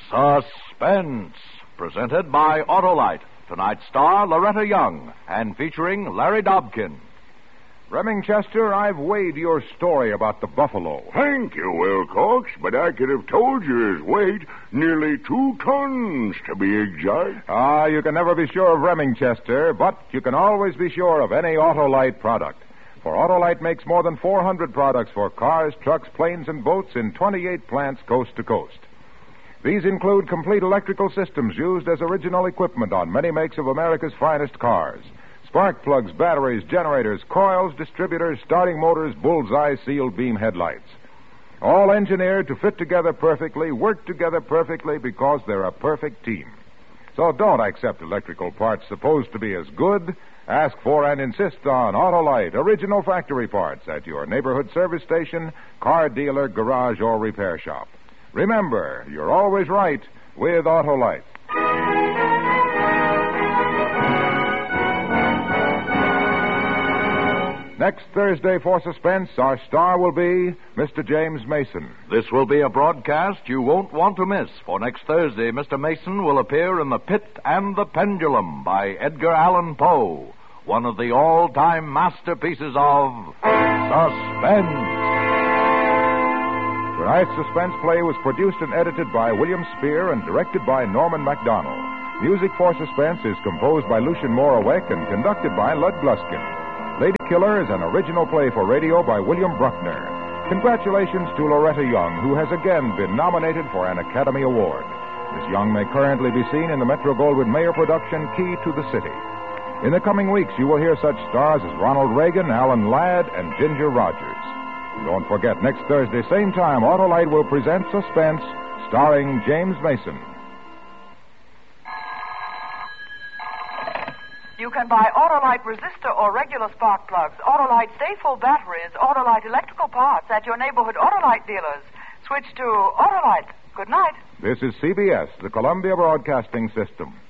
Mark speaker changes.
Speaker 1: Suspense, presented by Autolite. Tonight's star, Loretta Young, and featuring Larry Dobkin.
Speaker 2: Remingchester, I've weighed your story about the buffalo.
Speaker 3: Thank you, Wilcox, but I could have told you his weight, nearly 2 tons, to be exact.
Speaker 2: You can never be sure of Remingchester, but you can always be sure of any Autolite product. For Autolite makes more than 400 products for cars, trucks, planes, and boats in 28 plants coast to coast. These include complete electrical systems used as original equipment on many makes of America's finest cars. Spark plugs, batteries, generators, coils, distributors, starting motors, bullseye sealed beam headlights. All engineered to fit together perfectly, work together perfectly because they're a perfect team. So don't accept electrical parts supposed to be as good. Ask for and insist on Autolite original factory parts at your neighborhood service station, car dealer, garage, or repair shop. Remember, you're always right with Autolite. Next Thursday for Suspense, our star will be Mr. James Mason.
Speaker 1: This will be a broadcast you won't want to miss, for next Thursday, Mr. Mason will appear in The Pit and the Pendulum by Edgar Allan Poe, one of the all-time masterpieces of suspense.
Speaker 2: Tonight's suspense play was produced and edited by William Spear and directed by Norman MacDonald. Music for Suspense is composed by Lucien Moraweck and conducted by Lud Gluskin. Lady Killer is an original play for radio by William Bruckner. Congratulations to Loretta Young, who has again been nominated for an Academy Award. Miss Young may currently be seen in the Metro-Goldwyn-Mayer production Key to the City. In the coming weeks, you will hear such stars as Ronald Reagan, Alan Ladd, and Ginger Rogers. Don't forget, next Thursday, same time, Autolite will present Suspense, starring James Mason.
Speaker 4: You can buy Autolite resistor or regular spark plugs, Autolite stay-full batteries, Autolite electrical parts at your neighborhood Autolite dealers. Switch to Autolite. Good night.
Speaker 2: This is CBS, the Columbia Broadcasting System.